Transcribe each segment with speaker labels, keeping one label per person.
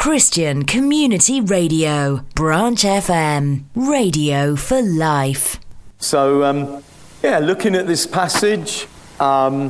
Speaker 1: Christian Community Radio, Branch FM, radio for life.
Speaker 2: So, looking at this passage, I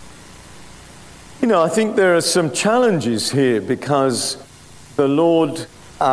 Speaker 2: think there are some challenges here because the Lord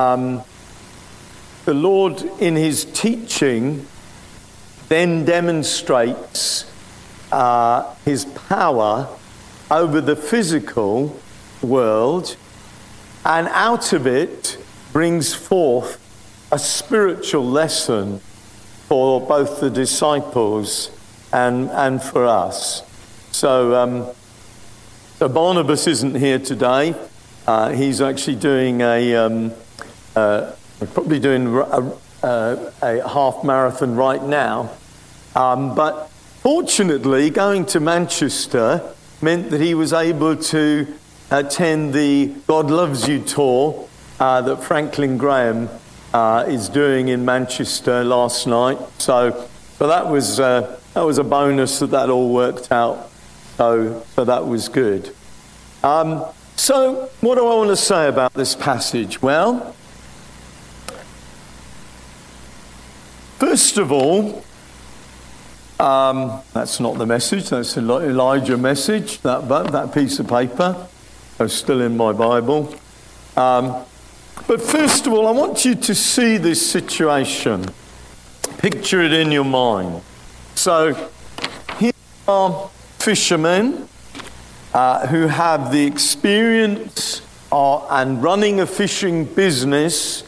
Speaker 2: in his teaching then demonstrates his power over the physical world, and out of it brings forth a spiritual lesson for both the disciples and for us. So Barnabas isn't here today. He's actually doing probably doing a half marathon right now. But fortunately, going to Manchester meant that he was able to attend the God Loves You tour that Franklin Graham is doing in Manchester last night. So that was a bonus that all worked out. So that was good. So what do I want to say about this passage? Well, first of all, that's not the message. That's Elijah message. That piece of paper is still in my Bible. But first of all, I want you to see this situation. Picture it in your mind. So here are fishermen who have the experience and running a fishing business,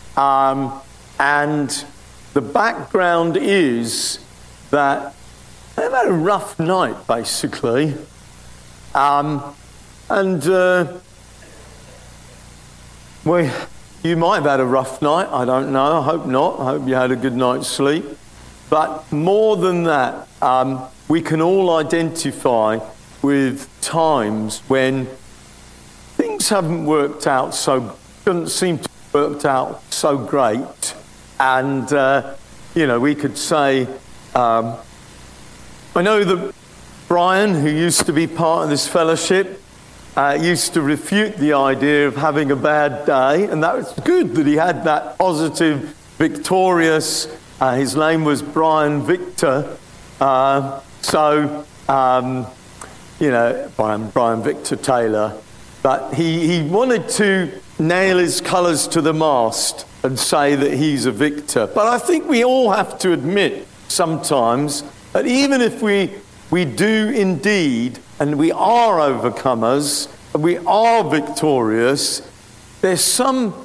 Speaker 2: and the background is that they've had a rough night, basically. You might have had a rough night, I don't know, I hope not. I hope you had a good night's sleep. But more than that, we can all identify with times when things haven't worked out doesn't seem to have worked out so great. And, we could say, I know that Brian, who used to be part of this fellowship, used to refute the idea of having a bad day, and that was good that he had that positive, victorious, his name was Brian Victor, Brian Victor Taylor, but he wanted to nail his colours to the mast and say that he's a victor. But I think we all have to admit sometimes that even if we do indeed, and we are overcomers, and we are victorious, there's some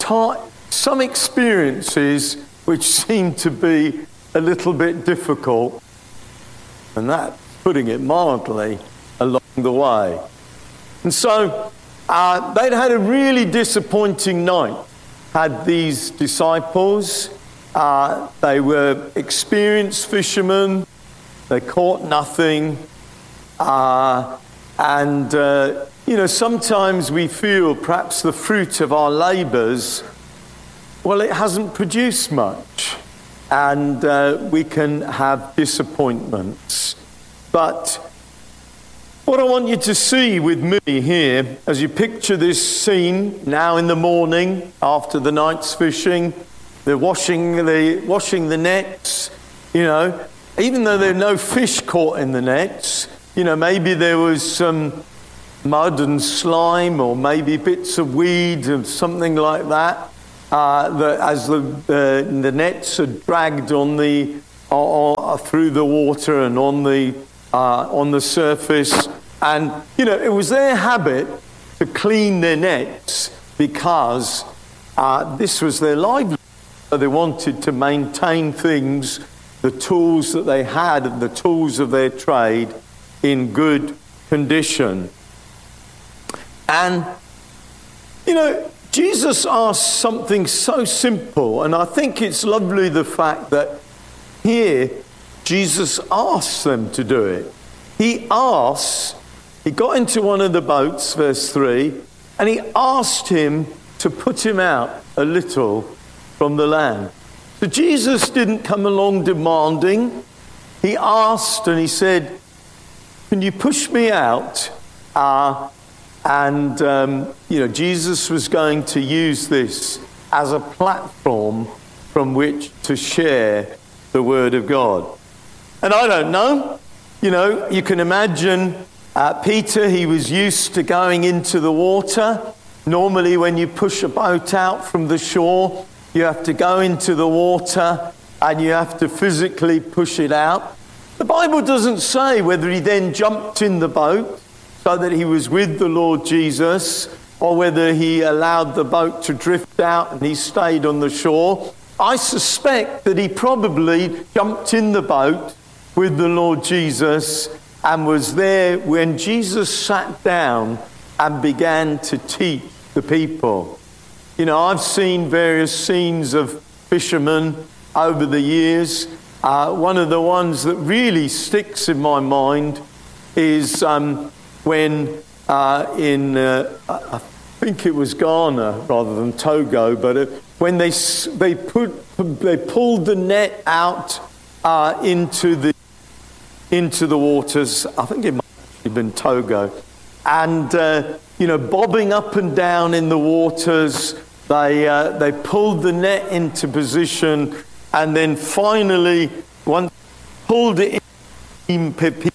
Speaker 2: experiences which seem to be a little bit difficult, and that's putting it mildly, along the way. And so they'd had a really disappointing night, had these disciples. They were experienced fishermen. They caught nothing. Sometimes we feel perhaps the fruit of our labours, well, it hasn't produced much. And we can have disappointments. But what I want you to see with me here, as you picture this scene now in the morning after the night's fishing, they're washing the nets, even though there are no fish caught in the nets, maybe there was some mud and slime or maybe bits of weed or something like that, that as the nets are dragged through the water and on the surface, and it was their habit to clean their nets because this was their livelihood. They wanted to maintain things, the tools that they had and the tools of their trade in good condition. And Jesus asked something so simple, and I think it's lovely the fact that here Jesus asks them to do it. He got into one of the boats, verse 3, and he asked him to put him out a little from the land. So Jesus didn't come along demanding. He asked and he said, "Can you push me out?" And, Jesus was going to use this as a platform from which to share the Word of God. And I don't know, you can imagine Peter, he was used to going into the water. Normally when you push a boat out from the shore, you have to go into the water and you have to physically push it out. The Bible doesn't say whether he then jumped in the boat so that he was with the Lord Jesus, or whether he allowed the boat to drift out and he stayed on the shore. I suspect that he probably jumped in the boat with the Lord Jesus and was there when Jesus sat down and began to teach the people. I've seen various scenes of fishermen over the years. One of the ones that really sticks in my mind is when I think it was Ghana rather than Togo, but when they pulled the net out into the waters. I think it might have been Togo, and bobbing up and down in the waters, they pulled the net into position, and then finally, once pulled it in,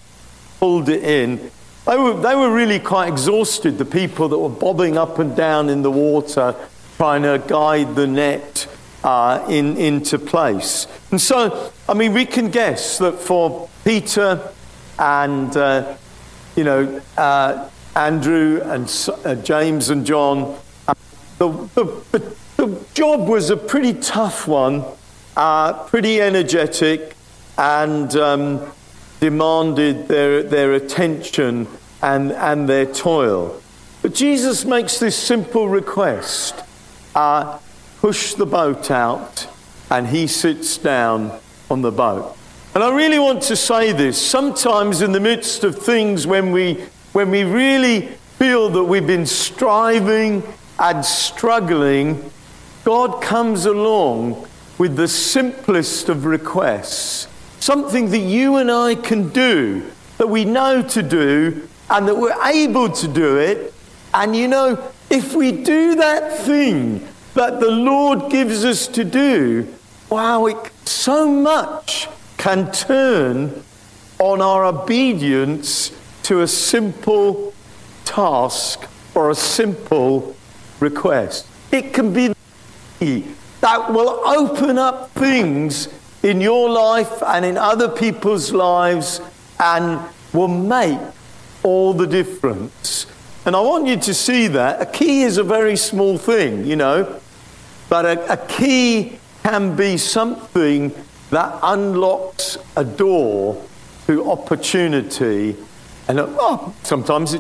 Speaker 2: They were really quite exhausted, the people that were bobbing up and down in the water trying to guide the net into place. And so, we can guess that for Peter and, Andrew and James and John, the job was a pretty tough one, pretty energetic, and demanded their attention and their toil. But Jesus makes this simple request. Push the boat out, and he sits down on the boat. And I really want to say this. Sometimes in the midst of things when we really feel that we've been striving and struggling, God comes along with the simplest of requests. Something that you and I can do, that we know to do, and that we're able to do it. And if we do that thing that the Lord gives us to do, wow, so much can turn on our obedience to a simple task or a simple request. It can be the key that will open up things in your life and in other people's lives and will make all the difference. And I want you to see that. A key is a very small thing, but a key can be something that unlocks a door to opportunity. And sometimes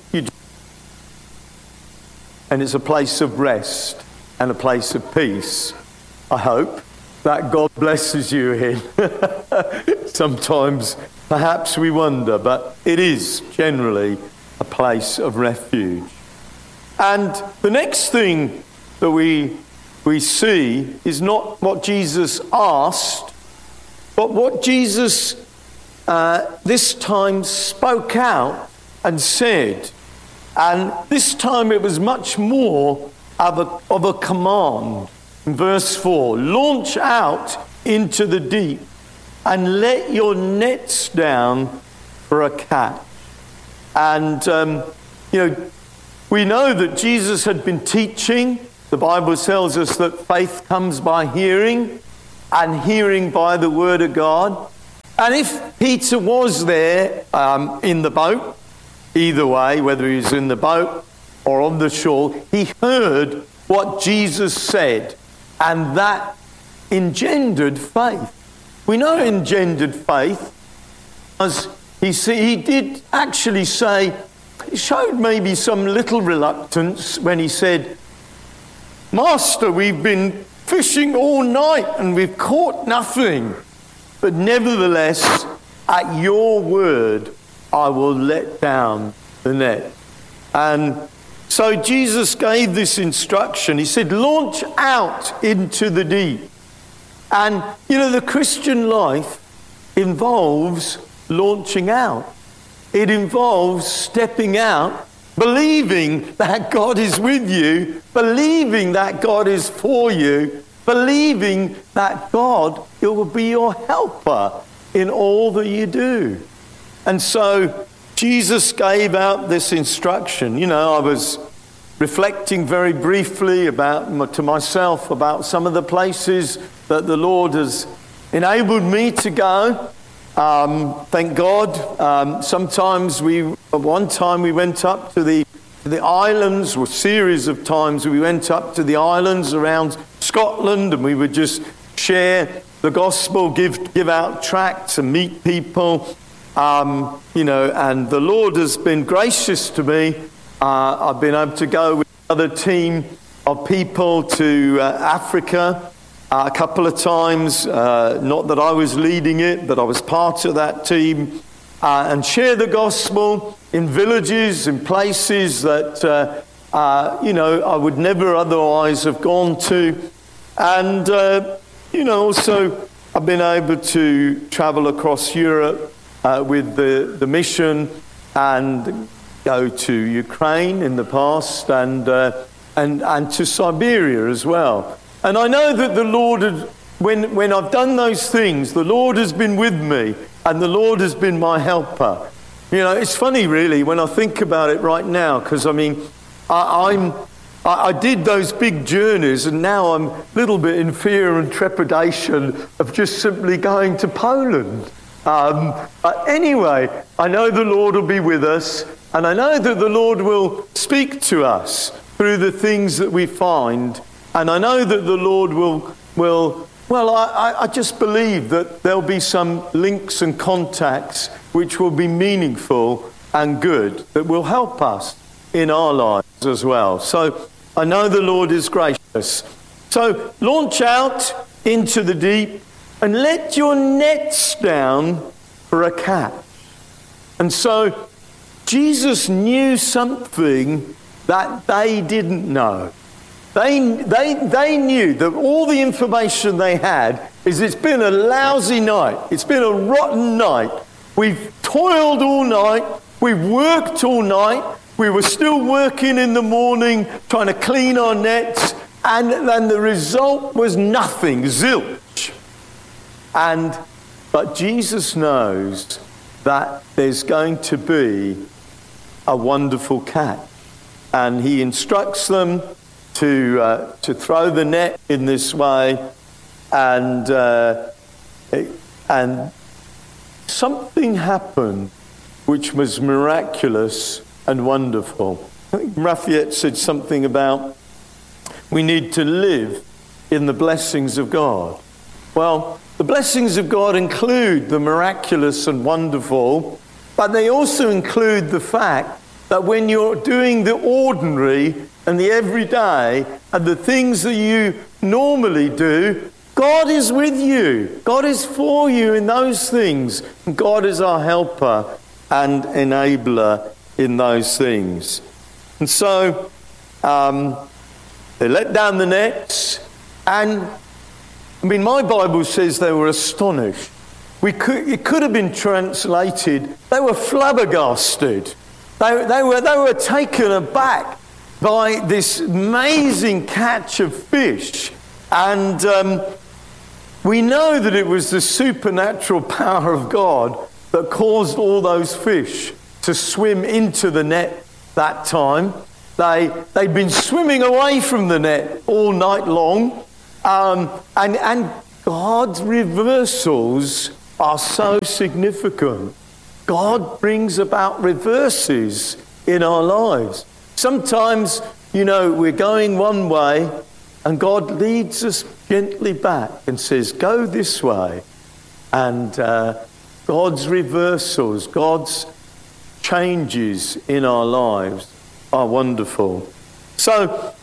Speaker 2: and it's a place of rest and a place of peace, I hope, that God blesses you in. Sometimes perhaps we wonder, but it is generally a place of refuge. And the next thing that we see is not what Jesus asked, but what Jesus this time spoke out and said. And this time it was much more of a command. In verse 4, launch out into the deep and let your nets down for a catch. And, we know that Jesus had been teaching. The Bible tells us that faith comes by hearing, and hearing by the word of God. And if Peter was there in the boat, either way, whether he was in the boat or on the shore, he heard what Jesus said. And that engendered faith. We know it engendered faith, as he did actually say, he showed maybe some little reluctance when he said, Master, we've been fishing all night and we've caught nothing. But nevertheless, at your word, I will let down the net. And so Jesus gave this instruction. He said, launch out into the deep. And, the Christian life involves launching out. It involves stepping out believing that God is with you, believing that God is for you, believing that God will be your helper in all that you do. And so Jesus gave out this instruction. You know, I was reflecting very briefly to myself about some of the places that the Lord has enabled me to go. Thank God. One time we went up to the islands, or a series of times we went up to the islands around Scotland, and we would just share the gospel, give out tracts and meet people. And the Lord has been gracious to me. I've been able to go with another team of people to Africa a couple of times. Not that I was leading it, but I was part of that team, and share the gospel in villages, in places that I would never otherwise have gone to. And also I've been able to travel across Europe with the mission, and go to Ukraine in the past, and to Siberia as well. And I know that the Lord, when I've done those things, the Lord has been with me, and the Lord has been my helper. You know, it's funny really when I think about it right now, because I mean, I did those big journeys, and now I'm a little bit in fear and trepidation of just simply going to Poland. But anyway, I know the Lord will be with us, and I know that the Lord will speak to us through the things that we find, and I know that the Lord I just believe that there'll be some links and contacts which will be meaningful and good, that will help us in our lives as well. So I know the Lord is gracious. So launch out into the deep and let your nets down for a catch. And so Jesus knew something that they didn't know. They knew that all the information they had is it's been a lousy night. It's been a rotten night. We've toiled all night. We've worked all night. We were still working in the morning trying to clean our nets. And then the result was nothing, zilch. But Jesus knows that there's going to be a wonderful catch. And he instructs them to throw the net in this way, and something happened which was miraculous and wonderful. I think Raphael said something about we need to live in the blessings of God. Well, the blessings of God include the miraculous and wonderful, but they also include the fact that when you're doing the ordinary and the everyday and the things that you normally do, God is with you. God is for you in those things. And God is our helper and enabler in those things. And so they let down the nets, and I mean, my Bible says they were astonished. It could have been translated, they were flabbergasted. They were taken aback by this amazing catch of fish. And we know that it was the supernatural power of God that caused all those fish to swim into the net that time. They'd been swimming away from the net all night long. And God's reversals are so significant. God brings about reverses in our lives. Sometimes, we're going one way and God leads us gently back and says, go this way. And God's reversals, God's changes in our lives are wonderful. So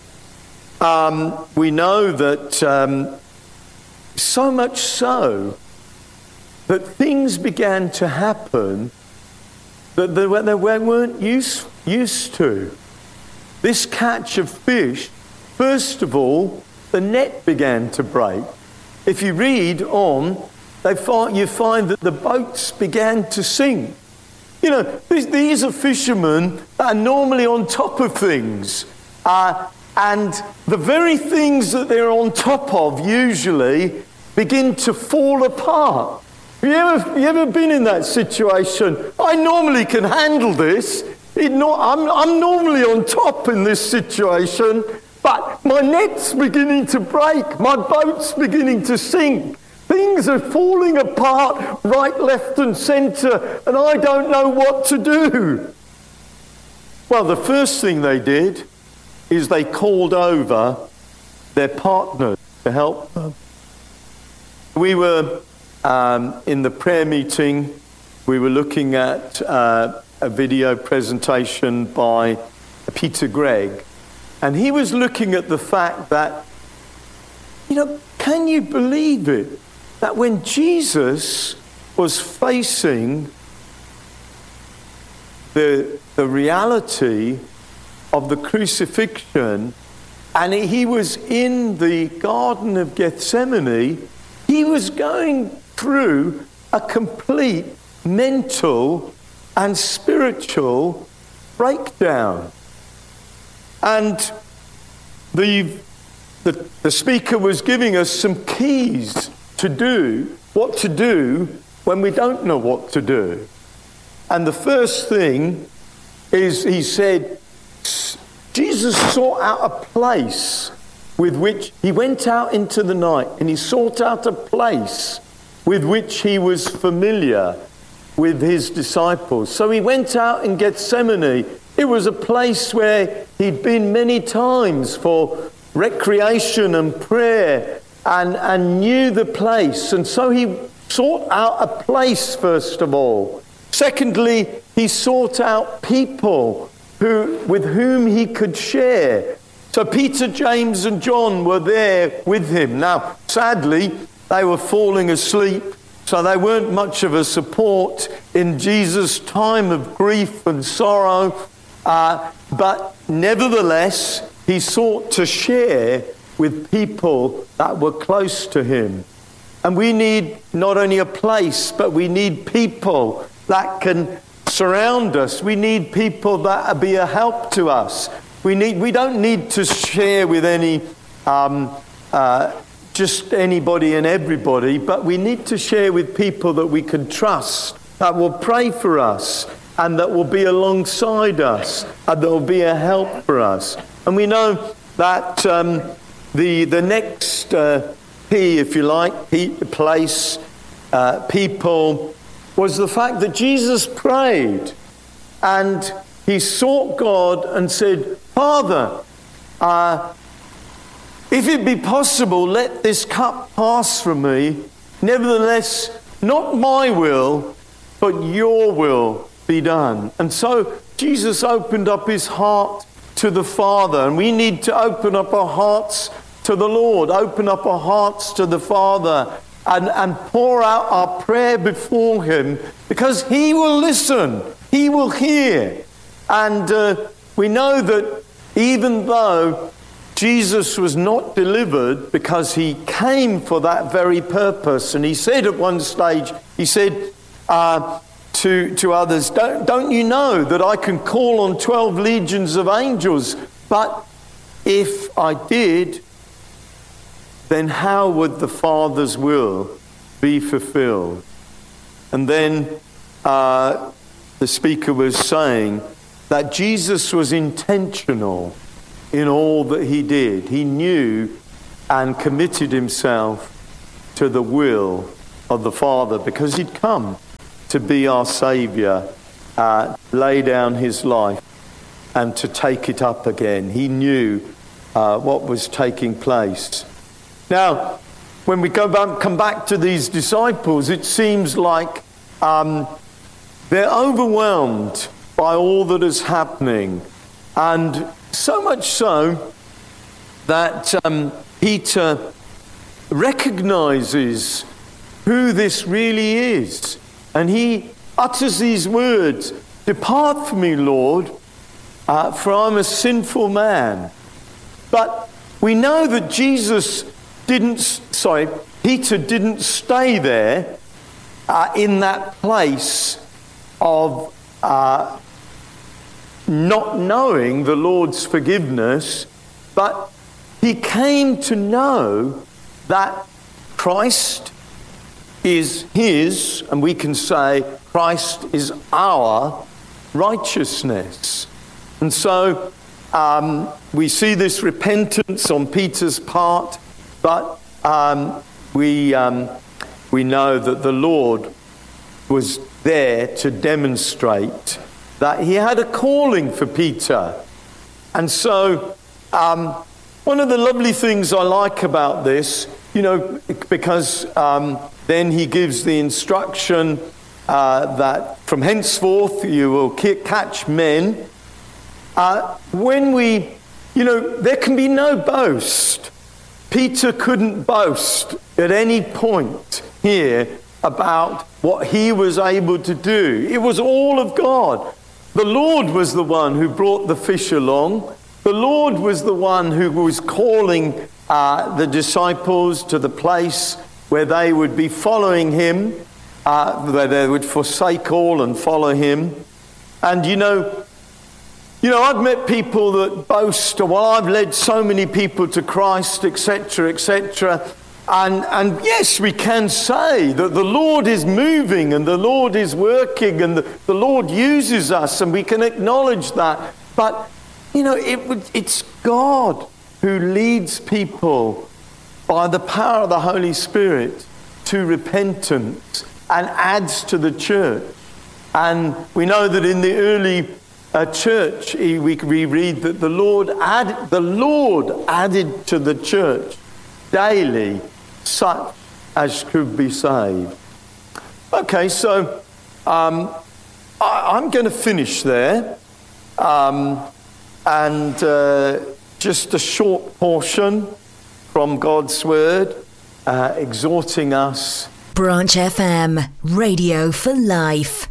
Speaker 2: we know that so much so that things began to happen that they weren't used to. This catch of fish, first of all, the net began to break. If you read on, you find that the boats began to sink. You know, these are fishermen that are normally on top of things. And the very things that they're on top of usually begin to fall apart. Have you ever been in that situation? I normally can handle this. I'm normally on top in this situation, but my net's beginning to break. My boat's beginning to sink. Things are falling apart right, left and centre, and I don't know what to do. Well, the first thing they did is they called over their partners to help them. We were in the prayer meeting, we were looking at a video presentation by Peter Gregg, and he was looking at the fact that, you know, can you believe it? That when Jesus was facing the reality of the crucifixion, and he was in the Garden of Gethsemane, he was going through a complete mental and spiritual breakdown. And the speaker was giving us some keys to do, what to do when we don't know what to do. And the first thing is, he said, Jesus sought out a place with which he went out into the night, and he sought out a place with which he was familiar with his disciples. So he went out in Gethsemane. It was a place where he'd been many times for recreation and prayer, and knew the place. And so he sought out a place, first of all. Secondly, he sought out people with whom he could share. So Peter, James and John were there with him. Now, sadly, they were falling asleep, so they weren't much of a support in Jesus' time of grief and sorrow. But nevertheless, he sought to share with people that were close to him. And we need not only a place, but we need people that can surround us. We need people that be a help to us. We don't need to share with any just anybody and everybody, but we need to share with people that we can trust, that will pray for us, and that will be alongside us, and that will be a help for us. And we know that the next P, if you like, place, people, was the fact that Jesus prayed, and he sought God and said, Father, if it be possible, let this cup pass from me. Nevertheless, not my will, but your will be done. And so Jesus opened up his heart to the Father, and we need to open up our hearts to the Lord, open up our hearts to the Father, and pour out our prayer before him, because he will listen, he will hear. And we know that even though Jesus was not delivered, because he came for that very purpose, and he said at one stage, he said to others, don't you know that I can call on 12 legions of angels? But if I did, then how would the Father's will be fulfilled? And then the speaker was saying that Jesus was intentional in all that he did. He knew and committed himself to the will of the Father, because he'd come to be our Saviour, lay down his life and to take it up again. He knew what was taking place. Now, when we come back to these disciples, it seems like they're overwhelmed by all that is happening. And so much so that Peter recognizes who this really is. And he utters these words, "Depart from me, Lord, for I'm a sinful man." But we know that Peter didn't stay there in that place of not knowing the Lord's forgiveness, but he came to know that Christ is his, and we can say Christ is our righteousness. And so we see this repentance on Peter's part, but we know that the Lord was there to demonstrate that he had a calling for Peter. And so one of the lovely things I like about this, because then he gives the instruction that from henceforth you will catch men. When we, there can be no boast. Peter couldn't boast at any point here about what he was able to do. It was all of God. The Lord was the one who brought the fish along. The Lord was the one who was calling the disciples to the place where they would be following him, where they would forsake all and follow him. And I've met people that boast, well, I've led so many people to Christ, etc., etc. And yes, we can say that the Lord is moving and the Lord is working and the Lord uses us, and we can acknowledge that. But, it's God who leads people by the power of the Holy Spirit to repentance and adds to the church. And we know that in the early church, we read that the Lord added to the church daily such as could be saved. Okay, so I'm going to finish there, and just a short portion from God's Word, exhorting us.
Speaker 1: Branch FM, Radio for Life.